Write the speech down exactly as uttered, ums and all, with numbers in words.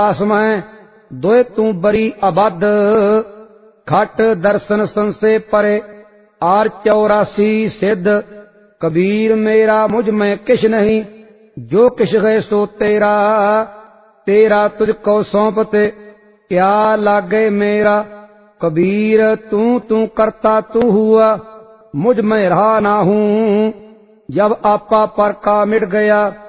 आस में दोए तू बरी अबद, खट दर्शन संसे परे आर चौरासी सिद्ध। कबीर मेरा मुझ में किश नहीं, जो किश है सो तेरा, तेरा तुझको सौंपते क्या लागे मेरा। कबीर तू तू करता तू हुआ, मुझ में रहा ना हूं, जब आपा पर का मिट गया